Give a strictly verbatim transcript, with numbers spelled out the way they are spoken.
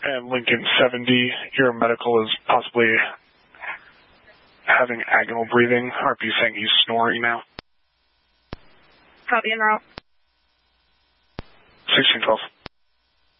and Lincoln seventy, your medical is possibly having agonal breathing. R P saying he's snoring now. Copy en route. sixteen twelve.